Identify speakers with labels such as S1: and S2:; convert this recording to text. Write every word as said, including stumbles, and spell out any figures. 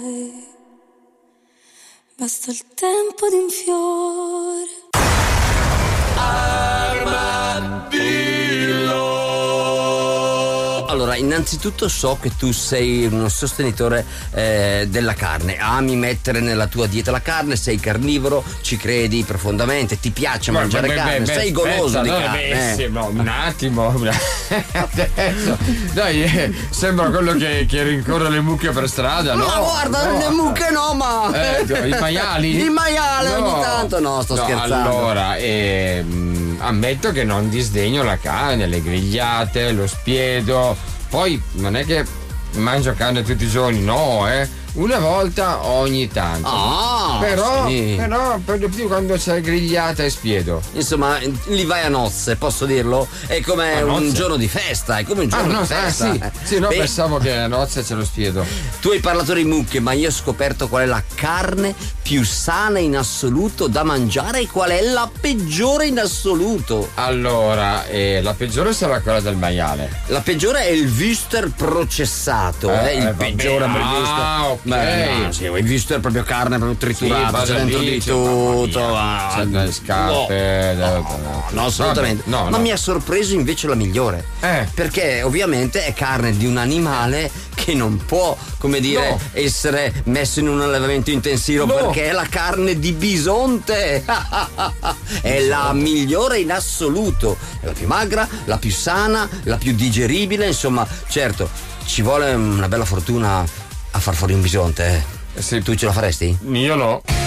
S1: Basta il tempo di un fiore.
S2: Allora, innanzitutto so che tu sei uno sostenitore eh, della carne, ami mettere nella tua dieta la carne, sei carnivoro, ci credi profondamente, ti piace mangiare beh, carne, beh, beh, sei goloso aspetta, di no, carne.
S3: Beh, no, un attimo, adesso, dai, eh, sembra quello che, che rincorre le mucche per strada, no?
S2: Ma guarda, no. Le mucche no, ma
S3: eh, i maiali?
S2: I maiali no. Ogni tanto, no, sto no, scherzando.
S3: Allora, ehm, ammetto che non disdegno la carne, le grigliate, lo spiedo. Poi non è che mangio carne tutti i giorni, no, eh. Una volta ogni tanto.
S2: Ah,
S3: però,
S2: sì.
S3: però per di più quando c'è grigliata e spiedo.
S2: Insomma, li vai a nozze, posso dirlo? È come un giorno di festa, è come un giorno
S3: ah, no,
S2: di festa.
S3: Ah, sì, sì, no, Beh, pensavo che a nozze c'è lo spiedo.
S2: Tu hai parlato di mucche, ma io ho scoperto qual è la carne più sana in assoluto da mangiare e qual è la peggiore in assoluto.
S3: Allora, eh, la peggiore sarà quella del maiale.
S2: La peggiore è il Wuster processato, eh, eh, il
S3: eh,
S2: peggiore per il Wuster.
S3: Ah, ok.
S2: Beh, no, sì, il Wuster è proprio carne, proprio triturata,
S3: sì,
S2: c'è dentro di tutto.
S3: Ah, c'è le scarpe.
S2: No, no, no, no assolutamente.
S3: No,
S2: ma
S3: no.
S2: mi ha sorpreso invece la migliore.
S3: Eh.
S2: Perché ovviamente è carne di un animale che non può, come dire, no. essere messo in un allevamento intensivo, no. perché è la carne di bisonte. È la migliore in assoluto. È la più magra, la più sana, la più digeribile. Insomma, certo, ci vuole una bella fortuna a far fuori un bisonte.
S3: Eh sì.
S2: Tu ce la faresti?
S3: Io no.